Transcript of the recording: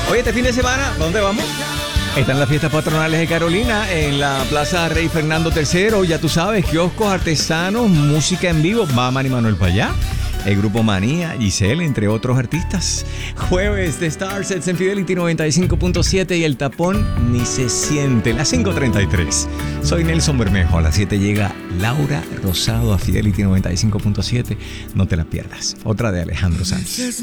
Oye, este fin de semana, ¿dónde vamos? Están las fiestas patronales de Carolina en la Plaza Rey Fernando III. Ya tú sabes, kioscos, artesanos, música en vivo. Va Manny Manuel para allá. El grupo Manía, Giselle, entre otros artistas. Jueves de Starsets en Fidelity 95.7 y el tapón ni se siente. Las 5:33. Soy Nelson Bermejo. A las 7 llega Laura Rosado a Fidelity 95.7. No te la pierdas. Otra de Alejandro Sanz.